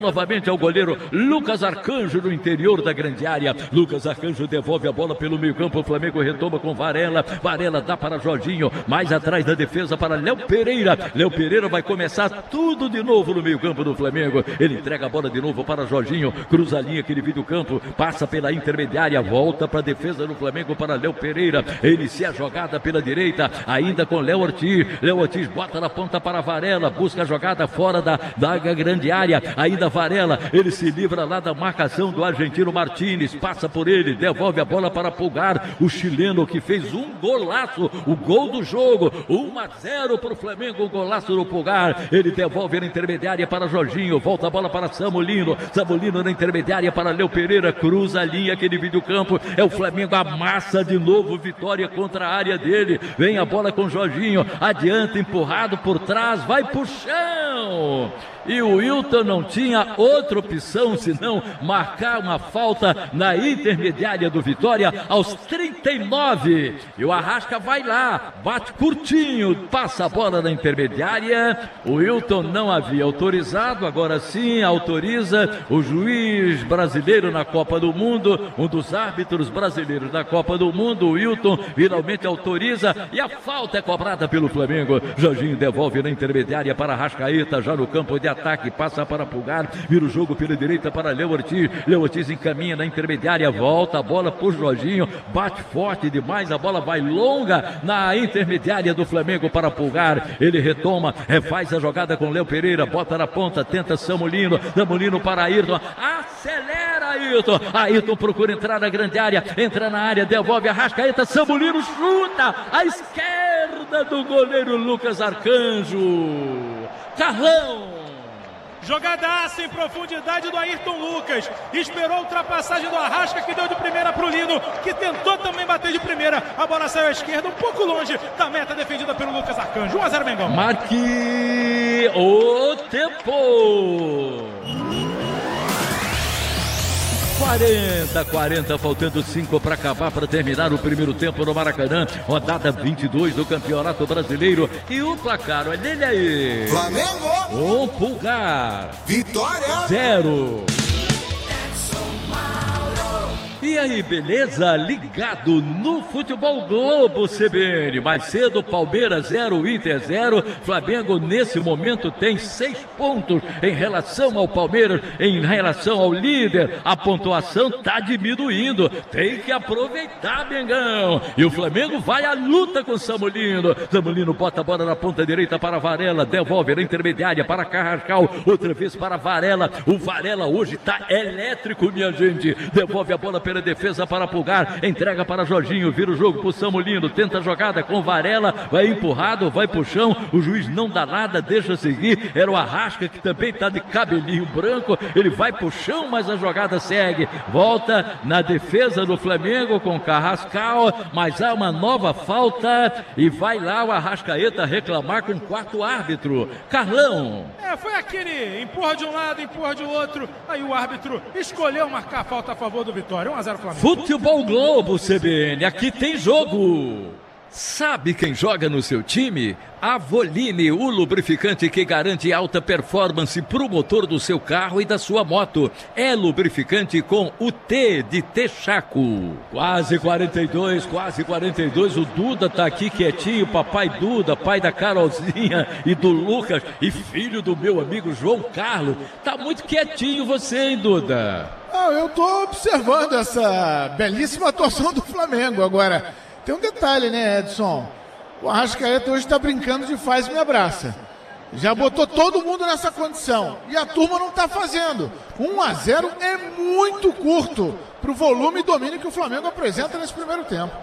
Novamente ao goleiro Lucas Arcanjo no interior da grande área. Lucas Arcanjo devolve a bola pelo meio campo. O Flamengo retoma com Varela. Varela dá para Jorginho. Mais atrás da defesa para Léo Pereira. Léo Pereira vai começar tudo de novo no meio campo do Flamengo. Ele entrega a bola de novo para Jorginho. Cruza a linha que divide o campo. Passa pela intermediária. Volta para a defesa do Flamengo para Léo Pereira. Inicia a jogada pela direita. Ainda com Léo Ortiz. Léo Ortiz bota na ponta para Varela. Busca a jogada fora da grande área. Ainda Varela, ele se livra lá da marcação do argentino Martínez, passa por ele, devolve a bola para Pulgar, o chileno que fez um golaço, o gol do jogo, 1-0 para o Flamengo, um golaço do Pulgar, ele devolve na intermediária para Jorginho, volta a bola para Samulino, Samulino na intermediária para Léo Pereira, cruza a linha que divide o campo, é o Flamengo, amassa de novo, vitória contra a área dele, vem a bola com Jorginho, adianta, empurrado por trás, vai pro chão! E o Wilton não tinha outra opção senão marcar uma falta na intermediária do Vitória aos 39. E o Arrasca vai lá, bate curtinho, passa a bola na intermediária. O Wilton não havia autorizado, agora sim autoriza o juiz brasileiro na Copa do Mundo, um dos árbitros brasileiros da Copa do Mundo, o Wilton, finalmente autoriza e a falta é cobrada pelo Flamengo. Jorginho devolve na intermediária para Arrascaeta, já no campo de ataque, passa para Pulgar, vira o jogo pela direita para Léo Ortiz. Léo Ortiz encaminha na intermediária, volta a bola por Jorginho, bate forte demais, a bola vai longa na intermediária do Flamengo para Pulgar, ele retoma, faz a jogada com Léo Pereira, bota na ponta, tenta Samulino, Samulino para Ayrton, acelera Ayrton, Ayrton procura entrar na grande área, entra na área, devolve a Arrascaeta, Samulino chuta à esquerda do goleiro Lucas Arcanjo. Carlão! Jogadaça em profundidade do Ayrton Lucas. Esperou a ultrapassagem do Arrasca, que deu de primeira para o Lino, que tentou também bater de primeira. A bola saiu à esquerda, um pouco longe da meta defendida pelo Lucas Arcanjo. 1-0 Mengão. Marque o tempo. 40, faltando 5 para acabar, para terminar o primeiro tempo no Maracanã, rodada 22 do Campeonato Brasileiro. E o placar, olha ele aí. Flamengo. Pulgar. Vitória. 0. E aí, beleza? Ligado no Futebol Globo CBN. Mais cedo, Palmeiras 0, Inter 0. Flamengo, nesse momento, tem 6 pontos em relação ao Palmeiras, em relação ao líder. A pontuação está diminuindo. Tem que aproveitar, Mengão. E o Flamengo vai à luta com o Samulino. Samulino bota a bola na ponta direita para Varela. Devolve na intermediária para Carrascal. Outra vez para Varela. O Varela hoje está elétrico, minha gente. Devolve a bola pela defesa para Pulgar, entrega para Jorginho, vira o jogo para o Samulino, tenta a jogada com Varela, vai empurrado, vai pro chão, o juiz não dá nada, deixa seguir, era o Arrasca que também está de cabelinho branco, ele vai pro chão, mas a jogada segue, volta na defesa do Flamengo com Carrascal, mas há uma nova falta e vai lá o Arrascaeta reclamar com o quarto árbitro, Carlão. Foi aquele empurra de um lado, empurra de outro, aí o árbitro escolheu marcar a falta a favor do Vitória. 1-0 Flamengo. Futebol Globo CBN, aqui tem jogo. Sabe quem joga no seu time? Avoline, o lubrificante que garante alta performance para o motor do seu carro e da sua moto. É lubrificante com o T de Texaco. Quase 42, o Duda tá aqui quietinho, papai Duda, pai da Carolzinha e do Lucas e filho do meu amigo João Carlos. Tá muito quietinho você, hein, Duda? Eu tô observando essa belíssima atuação do Flamengo agora. Tem um detalhe, né, Edson? O Arrascaeta hoje está brincando de faz e me abraça. Já botou todo mundo nessa condição. E a turma não está fazendo. 1-0 é muito curto para o volume e domínio que o Flamengo apresenta nesse primeiro tempo.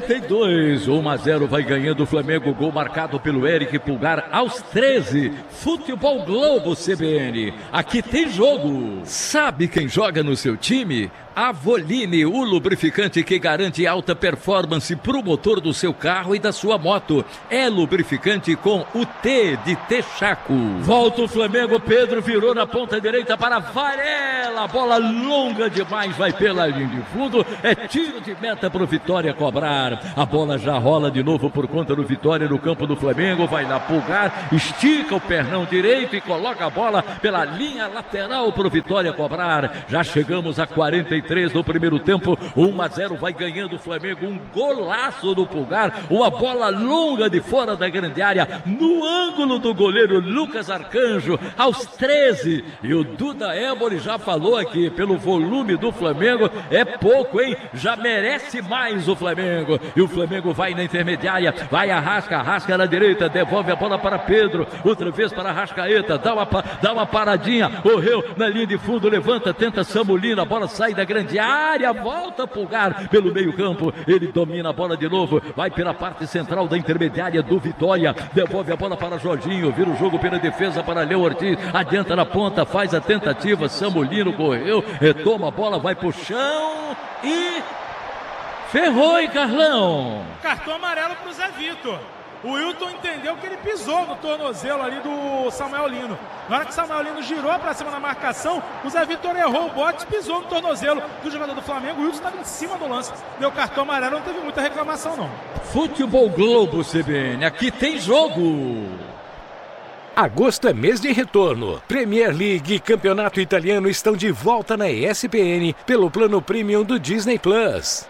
42, 1-0 vai ganhando o Flamengo. Gol marcado pelo Eric Pulgar aos 13. Futebol Globo CBN. Aqui tem jogo. Sabe quem joga no seu time? Avoline, o lubrificante que garante alta performance para o motor do seu carro e da sua moto. É lubrificante com o T de Texaco. Volta o Flamengo, Pedro virou na ponta direita para Varela. Bola longa demais, vai pela linha de fundo. É tiro de meta para o Vitória cobrar. A bola já rola de novo por conta do Vitória no campo do Flamengo. Vai lá Pulgar, estica o pernão direito e coloca a bola pela linha lateral para o Vitória cobrar. Já chegamos a 43 no primeiro tempo, 1-0, vai ganhando o Flamengo, um golaço do Pulgar, uma bola longa de fora da grande área, no ângulo do goleiro Lucas Arcanjo, aos 13, e o Duda Éboli já falou aqui, pelo volume do Flamengo, é pouco, hein? Já merece mais o Flamengo, e o Flamengo vai na intermediária, vai Arrasca na direita, devolve a bola para Pedro, outra vez para Arrascaeta, dá uma paradinha, correu na linha de fundo, levanta, tenta Samulino, a bola sai da grande área, volta Pulgar pelo meio campo, ele domina a bola de novo, vai pela parte central da intermediária do Vitória, devolve a bola para Jorginho, vira o jogo pela defesa para Léo Ortiz, adianta na ponta, faz a tentativa, Samulino correu, retoma a bola, vai pro chão e ferrou, hein, Carlão? Cartão amarelo pro Zé Vitor. O Wilton entendeu que ele pisou no tornozelo ali do Samuel Lino. Na hora que o Samuel Lino girou para cima na marcação, o Zé Vitor errou o bote, pisou no tornozelo do jogador do Flamengo. O Wilton estava em cima do lance. Deu cartão amarelo, não teve muita reclamação, não. Futebol Globo, CBN, aqui tem jogo. Agosto é mês de retorno. Premier League e Campeonato Italiano estão de volta na ESPN pelo plano Premium do Disney Plus.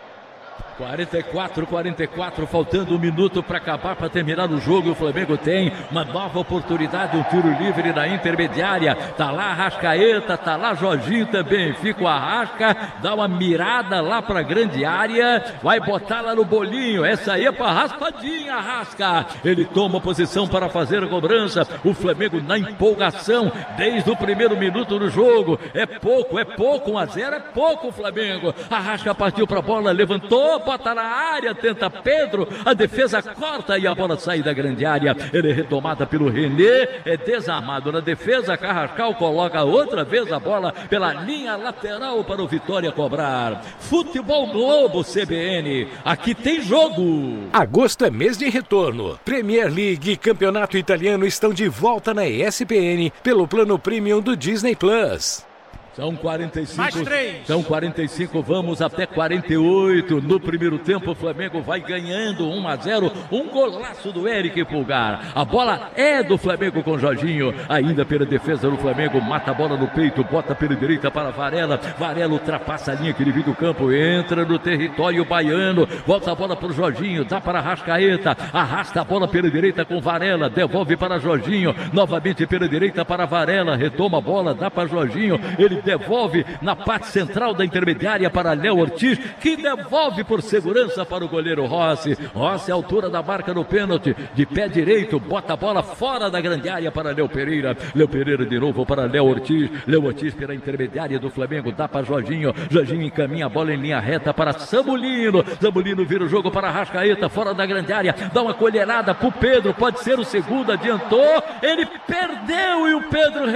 44, faltando um minuto para acabar, para terminar o jogo. O Flamengo tem uma nova oportunidade, um tiro livre na intermediária. Tá lá Arrascaeta, tá lá Jorginho também. Fica o Arrasca, dá uma mirada lá para a grande área, vai botar lá no bolinho. Essa aí é para raspadinha, Arrasca. Ele toma posição para fazer a cobrança. O Flamengo na empolgação desde o primeiro minuto do jogo. É pouco, 1-0, é pouco o Flamengo. Arrasca partiu para a bola, levantou, bota na área, tenta Pedro, a defesa corta e a bola sai da grande área. Ele é retomada pelo René, é desarmado na defesa, Carrascal coloca outra vez a bola pela linha lateral para o Vitória cobrar. Futebol Globo, CBN, aqui tem jogo. Agosto é mês de retorno. Premier League e Campeonato Italiano estão de volta na ESPN pelo plano Premium do Disney Plus. São 45, mais 3. São 45, vamos até 48. No primeiro tempo, o Flamengo vai ganhando 1-0. Um golaço do Eric Pulgar. A bola é do Flamengo com Jorginho. Ainda pela defesa do Flamengo, mata a bola no peito, bota pela direita para Varela. Varela ultrapassa a linha que divide o campo, entra no território baiano. Volta a bola para o Jorginho, dá para Arrascaeta. Arrasta a bola pela direita com Varela, devolve para Jorginho. Novamente pela direita para Varela, retoma a bola, dá para Jorginho. Ele devolve na parte central da intermediária para Léo Ortiz, que devolve por segurança para o goleiro Rossi. Rossi, à altura da marca no pênalti, de pé direito, bota a bola fora da grande área para Léo Pereira. Léo Pereira de novo para Léo Ortiz. Léo Ortiz pela intermediária do Flamengo, dá para Jorginho. Jorginho encaminha a bola em linha reta para Samulino. Samulino vira o jogo para Arrascaeta, fora da grande área, dá uma colherada para o Pedro, pode ser o segundo, adiantou, ele perdeu e o Pedro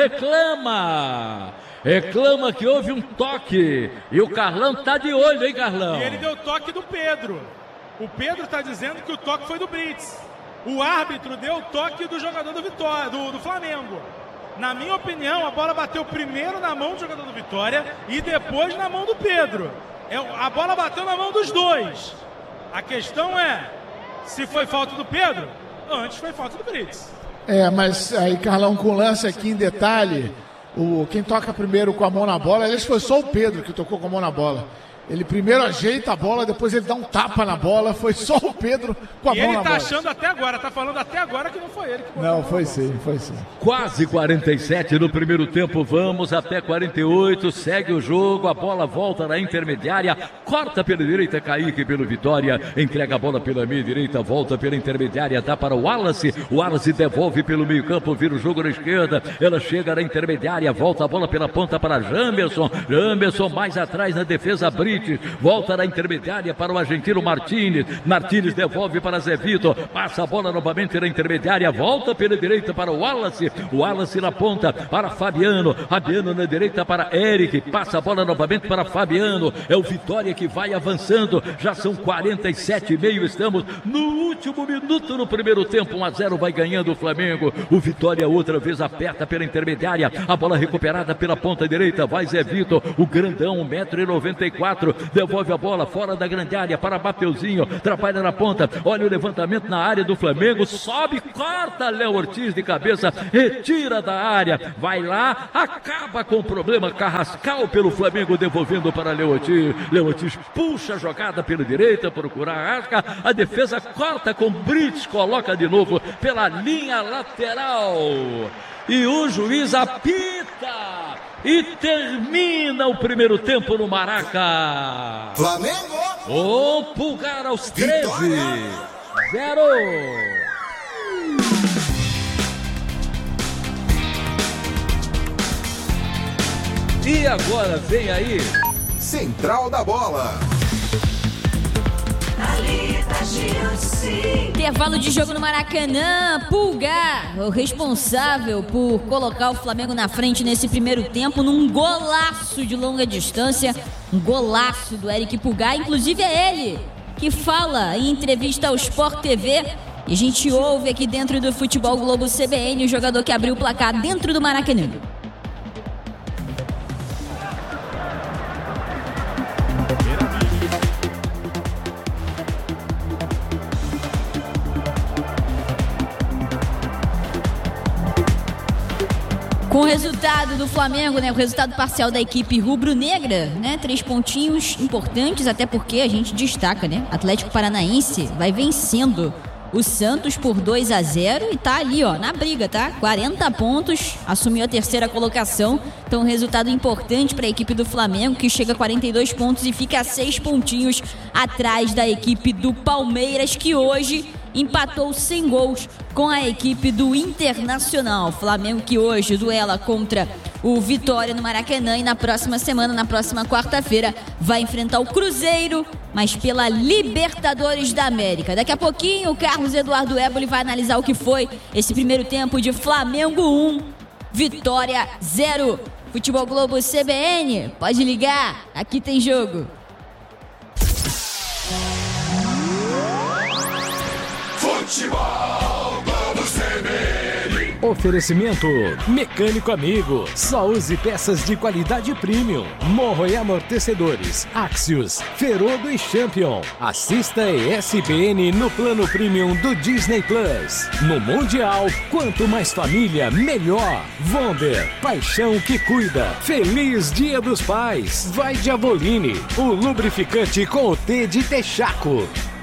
reclama que houve um toque. E o Carlão tá de olho, hein, Carlão? E ele deu toque do Pedro. O Pedro tá dizendo que o toque foi do Brits. O árbitro deu o toque do jogador do Vitória, do Flamengo. Na minha opinião, a bola bateu primeiro na mão do jogador do Vitória e depois na mão do Pedro. A bola bateu na mão dos dois. A questão é, se foi falta do Pedro, antes foi falta do Brits. Mas aí, Carlão, com o lance aqui em detalhe, quem toca primeiro com a mão na bola, aliás, foi só o Pedro que tocou com a mão na bola. Ele primeiro ajeita a bola, depois ele dá um tapa na bola. Foi só o Pedro com a mão na bola. E ele tá achando até agora, tá falando até agora que não foi ele que botou. Não, foi sim. Quase 47 no primeiro tempo, vamos até 48, segue o jogo, a bola volta na intermediária, corta pela direita, Kaique pelo Vitória, entrega a bola pela meia direita, volta pela intermediária, dá para o Wallace devolve pelo meio campo, vira o jogo na esquerda, ela chega na intermediária, volta a bola pela ponta para Jamerson mais atrás na defesa, Brits. Corinthians. Volta na intermediária para o argentino Martínez. Martínez devolve para Zé Vitor. Passa a bola novamente na intermediária. Volta pela direita para o Wallace. O Wallace na ponta para Fabiano. Fabiano na direita para Eric. Passa a bola novamente para Fabiano. É o Vitória que vai avançando. Já são 47,5. Estamos no último minuto no primeiro tempo. 1-0 vai ganhando o Flamengo. O Vitória outra vez aperta pela intermediária. A bola recuperada pela ponta direita. Vai Zé Vitor. O grandão, 1,94 m. Devolve a bola fora da grande área para Mateuzinho. Trabalha na ponta. Olha o levantamento na área do Flamengo. Sobe, corta Léo Ortiz de cabeça. Retira da área. Vai lá. Acaba com o problema. Carrascal pelo Flamengo. Devolvendo para Léo Ortiz. Léo Ortiz puxa a jogada pela direita. Procura a Arrasca. A defesa corta com Brits. Coloca de novo pela linha lateral. E o juiz apita. E termina o primeiro tempo no Maraca. Flamengo. O Pulgar aos 13. 0. E agora vem aí Central da Bola. Intervalo de jogo no Maracanã. Pulgar, o responsável por colocar o Flamengo na frente nesse primeiro tempo, num golaço de longa distância. Um golaço do Eric Pulgar. Inclusive é ele que fala em entrevista ao Sport TV. E a gente ouve aqui dentro do Futebol Globo CBN o jogador que abriu o placar dentro do Maracanã. Com o resultado do Flamengo, né, o resultado parcial da equipe rubro-negra, né, 3 pontinhos importantes, até porque a gente destaca, né, Atlético Paranaense vai vencendo o Santos por 2-0 e tá ali, ó, na briga, tá? 40 pontos, assumiu a terceira colocação, então resultado importante para a equipe do Flamengo, que chega a 42 pontos e fica a 6 pontinhos atrás da equipe do Palmeiras, que hoje empatou sem gols com a equipe do Internacional. Flamengo que hoje duela contra o Vitória no Maracanã e na próxima semana, na próxima quarta-feira, vai enfrentar o Cruzeiro, mas pela Libertadores da América. Daqui a pouquinho o Carlos Eduardo Éboli vai analisar o que foi esse primeiro tempo de Flamengo 1, Vitória 0. Futebol Globo CBN, pode ligar, aqui tem jogo. Futebol Globo CBN. Oferecimento Mecânico Amigo. Só use peças de qualidade premium. Morro e amortecedores. Axios, Ferodo e Champion. Assista a ESPN no plano premium do Disney Plus. No Mundial, quanto mais família, melhor. Vonder, paixão que cuida. Feliz Dia dos Pais. Vai de Avoline, o lubrificante com o T de Texaco.